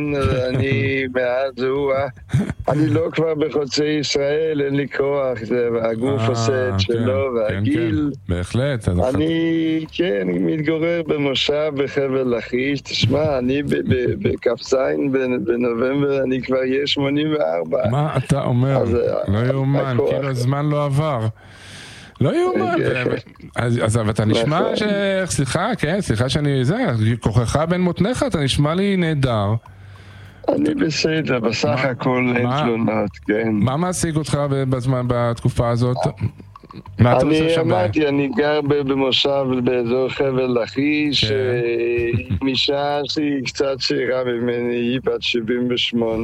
אני מאז אני לא כבר בחוצי ישראל, אין לי כוח, הגוף עושה את שלו, והגיל. בהחלט. אני, כן, מתגורר במושב בחבל לכיש. תשמע, אני בקפזין בנובמבר, אני כבר יהיה 84. מה אתה אומר? לא יאומן, כאילו הזמן לא עבר. לא יאומן. אז אתה נשמע סליחה שאני כוחך בין מותניך, אתה נשמע לי נהדר. אני בסדר, בסך הכל אין תלונות, כן. מה מעסיק אותך בתקופה הזאת? אני אמרתי, אני גר במושב באזור חבל לכיש, אישה שהיא קצת צעירה ממני, היא בת 78,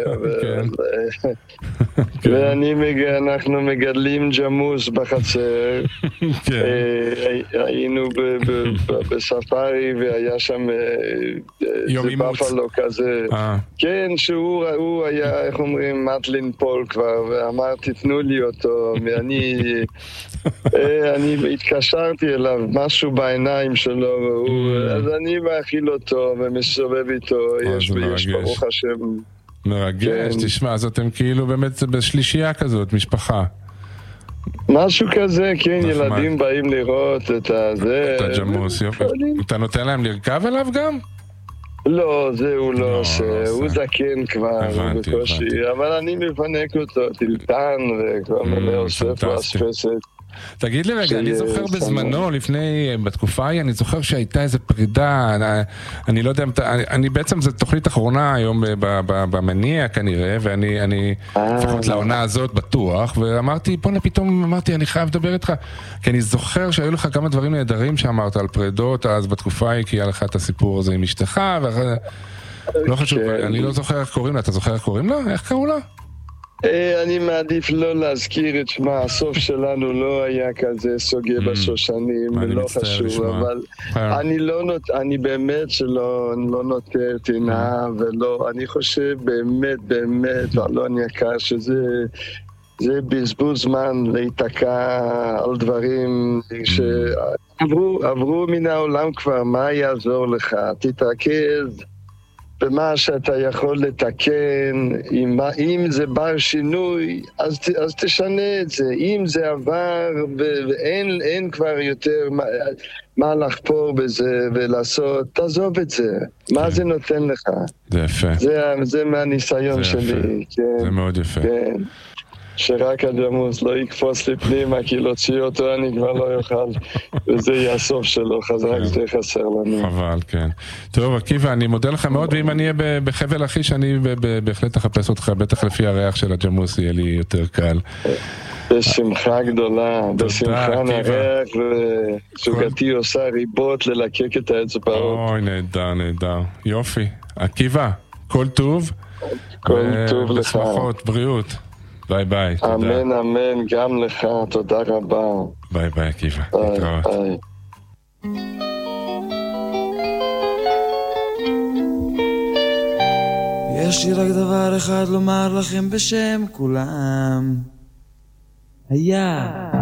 ואנחנו מגדלים ג'מוס בחצר. היינו בספארי והיה שם יום אימוץ בפלו כזה, כן, שהוא היה, איך אומרים, מטלין פול כבר, ואמרתי תנו לי אותו, אני התקשרתי אליו, משהו בעיניים שלו, אז אני מאכיל אותו ומסובב איתו, יש ברוך השם. מרגש, תשמע, אז אתם כאילו באמת בשלישייה כזאת, משפחה. משהו כזה, כן, ילדים באים לראות את זה. את הג'מוס, יופי. אתה נותן להם לרכב אליו גם? לא, זה הוא לא עושה, הוא זקן כבר, בקושי, אבל אני מפנק אותו, טלטן וכבר מלא אוסף ואספסת. תגיד לי רגע, אני זוכר בזמנו, בתקופה ההיא, אני זוכר שהייתה איזו פרידה, אני לא יודע, בעצם זו תוכנית אחרונה היום במניע כנראה, ואני לפחות לעונה הזאת בטוח, ואמרתי, פתאום אמרתי, אני חייב לדבר איתך, כי אני זוכר שהיו לך כמה דברים נהדרים שאמרת על פרידות, אז בתקופה ההיא, כי היה לך את הסיפור הזה עם אשתך, לא חשוב, אני לא זוכר איך קוראים לה, אתה זוכר איך קוראים לה? איך קראו לה? אני מעדיף לא להזכיר את שמה, הסוף שלנו לא היה כזה סוגה בשושנים, לא חשוב, אבל אני באמת שלא נוטה תינה, ולא, אני חושב באמת, אלון יקר, שזה בזבוז זמן להתעקע על דברים שעברו מן העולם כבר, מה יעזור לך? תתרכז במה שאתה יכול לתקן, אם זה בר שינוי, אז תשנה את זה. אם זה עבר ואין כבר יותר מה לחפור בזה ולעשות, תעזוב את זה. מה זה נותן לך? זה יפה. זה מהניסיון שלי. זה מאוד יפה. כן. שרק הג'מוס לא יקפוץ לי פנימה, כי להוציא אותו אני כבר לא יוכל, וזה יהיה הסוף שלו, חזק זה חסר לנו. חבל, כן. טוב, עקיבא, אני מודה לך מאוד, ואם אני אהיה בחבל לכיש, אני בהחלט אחפש אותך, בטח לפי הריח של הג'מוס, יהיה לי יותר קל. בשמחה גדולה, בשמחה נריח, וזוגתי עושה ריבות ללקק את האצבעות. אוי, נהדר. יופי. עקיבא, כל טוב. כל טוב לך. בשמחות, בריאות. ביי ביי, תודה. אמן, גם לך, תודה רבה. ביי ביי, עקיבא, להתראות. ביי. יש לי רק דבר אחד לומר לכם בשם כולם. היה